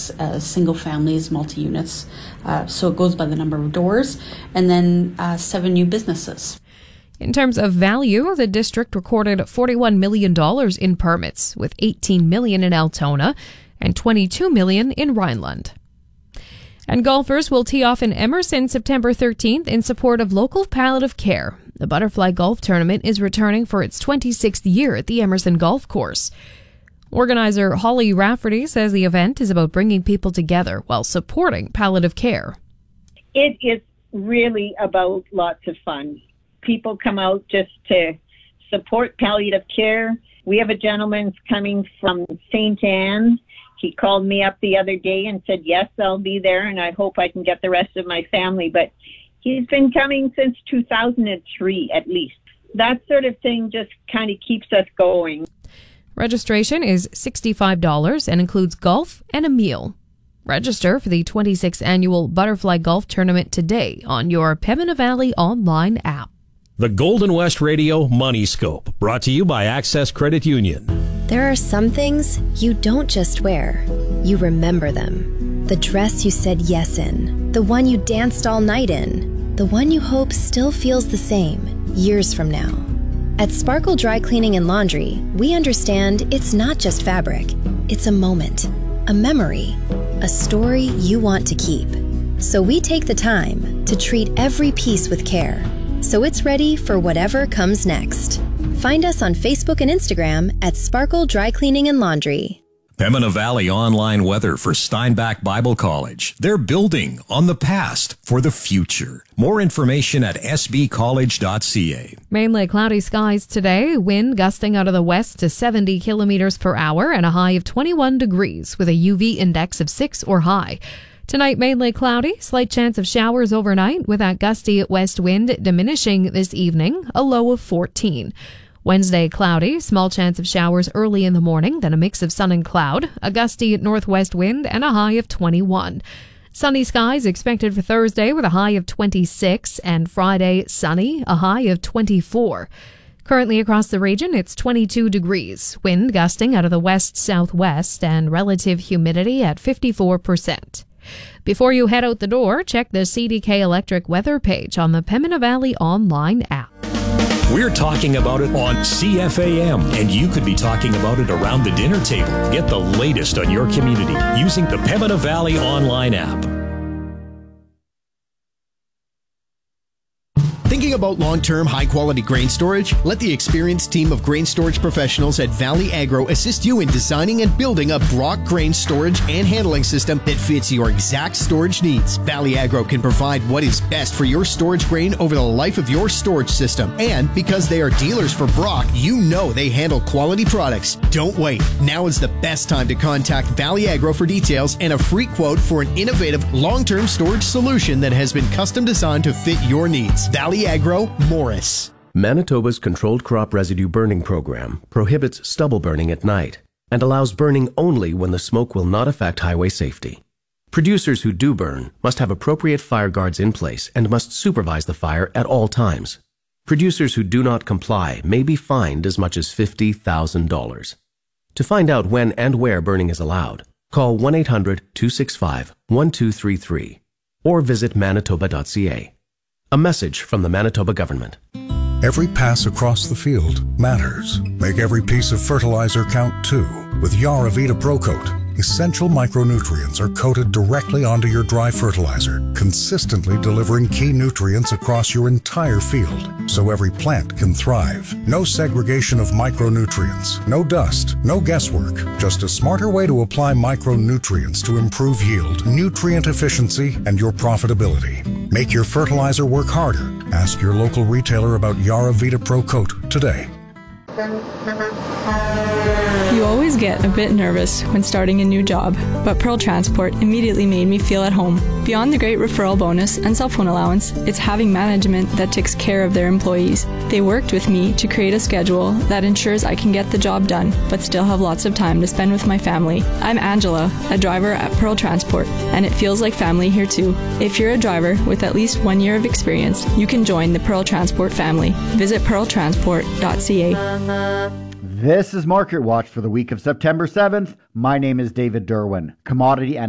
single families, multi-units. So it goes by the number of doors, and then 7 new businesses. In terms of value, the district recorded $41 million in permits, with $18 million in Altona and $22 million in Rhineland. And golfers will tee off in Emerson September 13th in support of local palliative care. The Butterfly Golf Tournament is returning for its 26th year at the Emerson Golf Course. Organizer Holly Rafferty says the event is about bringing people together while supporting palliative care. It is really about lots of fun. People come out just to support palliative care. We have a gentleman coming from St. Anne. He called me up the other day and said, yes, I'll be there, and I hope I can get the rest of my family. But he's been coming since 2003 at least. That sort of thing just kind of keeps us going. Registration is $65 and includes golf and a meal. Register for the 26th Annual Butterfly Golf Tournament today on your Pembina Valley online app. The Golden West Radio Money Scope, brought to you by Access Credit Union. There are some things you don't just wear, you remember them. The dress you said yes in, the one you danced all night in, the one you hope still feels the same years from now. At Sparkle Dry Cleaning and Laundry, we understand it's not just fabric, it's a moment, a memory, a story you want to keep. So we take the time to treat every piece with care, so it's ready for whatever comes next. Find us on Facebook and Instagram at Sparkle Dry Cleaning and Laundry. Pembina Valley online weather for Steinbach Bible College. They're building on the past for the future. More information at sbcollege.ca. Mainly cloudy skies today, wind gusting out of the west to 70 kilometers per hour and a high of 21 degrees with a UV index of 6 or high. Tonight, mainly cloudy, slight chance of showers overnight with that gusty west wind diminishing this evening, a low of 14. Wednesday, cloudy, small chance of showers early in the morning, then a mix of sun and cloud, a gusty northwest wind, and a high of 21. Sunny skies expected for Thursday with a high of 26, and Friday, sunny, a high of 24. Currently across the region, it's 22 degrees, wind gusting out of the west-southwest, and relative humidity at 54%. Before you head out the door, check the CDK Electric weather page on the Pembina Valley online app. We're talking about it on CFAM, and you could be talking about it around the dinner table. Get the latest on your community using the Pembina Valley online app. Thinking about long-term, high-quality grain storage? Let the experienced team of grain storage professionals at Valley Agro assist you in designing and building a Brock grain storage and handling system that fits your exact storage needs. Valley Agro can provide what is best for your storage grain over the life of your storage system. And because they are dealers for Brock, you know they handle quality products. Don't wait. Now is the best time to contact Valley Agro for details and a free quote for an innovative long-term storage solution that has been custom designed to fit your needs. Valley Agro, Morris. Manitoba's Controlled Crop Residue Burning Program prohibits stubble burning at night and allows burning only when the smoke will not affect highway safety. Producers who do burn must have appropriate fire guards in place and must supervise the fire at all times. Producers who do not comply may be fined as much as $50,000. To find out when and where burning is allowed, call 1-800-265-1233 or visit manitoba.ca. A message from the Manitoba government. Every pass across the field matters. Make every piece of fertilizer count too. With Yaravita ProCoat, essential micronutrients are coated directly onto your dry fertilizer, consistently delivering key nutrients across your entire field, so every plant can thrive. No segregation of micronutrients, no dust, no guesswork, just a smarter way to apply micronutrients to improve yield, nutrient efficiency, and your profitability. Make your fertilizer work harder. Ask your local retailer about Yaravita ProCoat today. You always get a bit nervous when starting a new job, but Pearl Transport immediately made me feel at home. Beyond the great referral bonus and cell phone allowance, it's having management that takes care of their employees. They worked with me to create a schedule that ensures I can get the job done, but still have lots of time to spend with my family. I'm Angela, a driver at Pearl Transport, and it feels like family here too. If you're a driver with at least 1 year of experience, you can join the Pearl Transport family. Visit pearltransport.ca. This is Market Watch for the week of September 7th. My name is David Derwin. Commodity and